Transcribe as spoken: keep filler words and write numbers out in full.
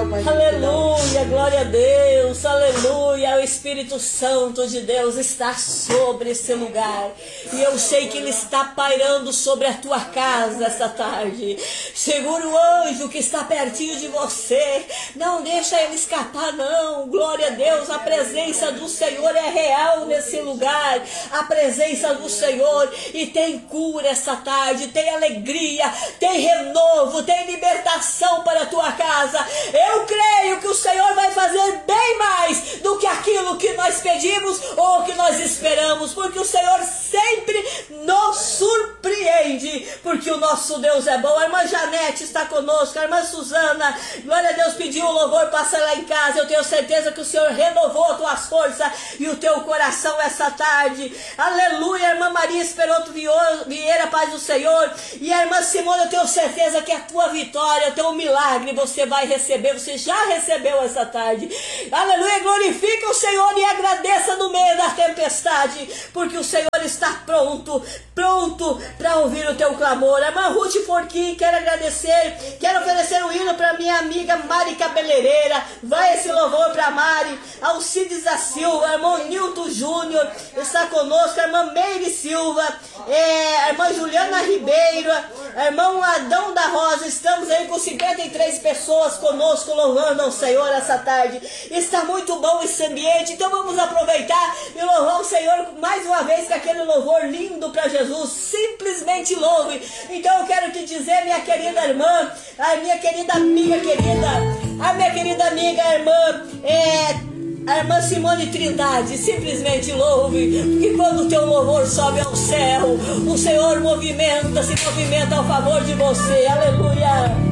Pai. Aleluia, glória a Deus, aleluia. O Espírito Santo de Deus está sobre esse lugar. E eu sei que Ele está pairando sobre a tua casa esta tarde. Segura o anjo que está pertinho de você. Não deixa ele escapar, não. Glória a Deus, a presença do Senhor é real nesse lugar. A presença do Senhor. E tem cura esta tarde, tem alegria, tem renovo, tem libertação para a tua casa. Eu creio que o Senhor vai fazer bem mais do que aquilo que nós pedimos ou que nós esperamos, porque o Senhor sempre nos surpreende, porque o nosso Deus é bom. A irmã Janete está conosco, a irmã Suzana, glória a Deus, pediu o louvor, passa lá em casa. Eu tenho certeza que o Senhor renovou as tuas forças e o teu coração essa tarde. Aleluia. A irmã Maria Esperoto Vieira, paz do Senhor, e a irmã Simone, eu tenho certeza que a tua vitória, o teu milagre você vai receber, você já recebeu essa tarde. Aleluia. Glorifique o Senhor e agradeça no meio da tempestade, porque o Senhor está pronto, pronto para ouvir o teu clamor. A irmã Ruth Forquim, quero agradecer, quero oferecer um hino para minha amiga Mari Cabeleireira. Vai esse louvor para Mari. Alcides da Silva, irmão Nilton Júnior está conosco, a irmã Meire Silva, é, a irmã Juliana Ribeiro, a irmão Adão da Rosa. Estamos aí com cinquenta e três pessoas conosco louvando ao Senhor essa tarde. Está muito bom esse ambiente, então vamos aproveitar e louvar o Senhor mais uma vez com aquele louvor lindo para Jesus. Simplesmente louve. Então eu quero te dizer, minha querida irmã, a minha querida amiga querida, a minha querida amiga irmã, é... a irmã Simone Trindade, simplesmente louve, porque quando o teu louvor sobe ao céu, o Senhor movimenta, se movimenta ao favor de você. Aleluia.